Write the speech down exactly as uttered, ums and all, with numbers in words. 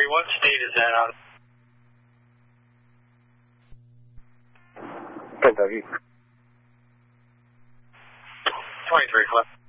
what state is that out of? Kentucky. twenty-three, Cliff.